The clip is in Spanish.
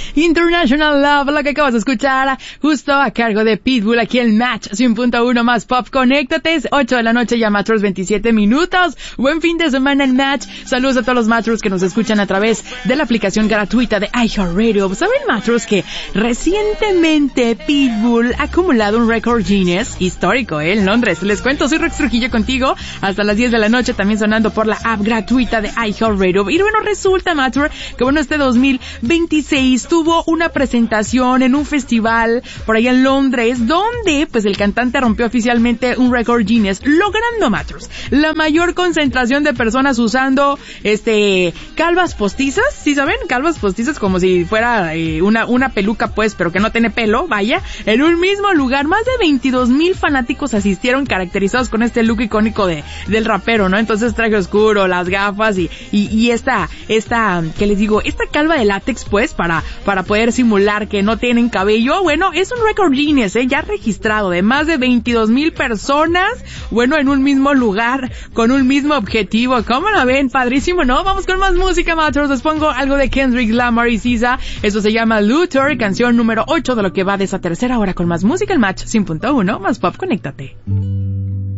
International Love, lo que acabas de escuchar, justo a cargo de Pitbull, aquí el Match 100.1 más Pop. Conéctate, es 8 de la noche, ya Matchers 27 minutos. Buen fin de semana en Match. Saludos a todos los Matchers que nos escuchan a través de la aplicación gratuita de iHeartRadio. ¿Saben, Matchers, que recientemente Pitbull ha acumulado un récord Guinness histórico, en Londres? Les cuento, soy Rex Trujillo contigo hasta las 10 de la noche, también sonando por la app gratuita de iHeartRadio. Y bueno, resulta, Matcher, que bueno, este 2026 tuvo una presentación en un festival por allá en Londres, donde pues el cantante rompió oficialmente un récord Guinness, logrando, Matchers, la mayor concentración de personas usando calvas postizas, ¿sí saben? Calvas postizas, como si fuera una peluca, pues, pero que no tiene pelo, vaya, en un mismo lugar. Más de 22,000 fanáticos asistieron, caracterizados con este look icónico del rapero, ¿no? Entonces, traje oscuro, las gafas y esta, ¿qué les digo? Esta calva de látex, pues, para poder simular que no tienen cabello. Bueno, es un récord Guinness, ya registrado, de más de 22,000 personas, bueno, en un mismo lugar, con un mismo objetivo. ¿Cómo la ven? Padrísimo, ¿no? Vamos con más música, Matchers. Les pongo algo de Kendrick Lamar y SZA. Eso se llama Luther, canción número 8 de lo que va de esa tercera hora con más música, el Match 100.1 más Pop. Conéctate.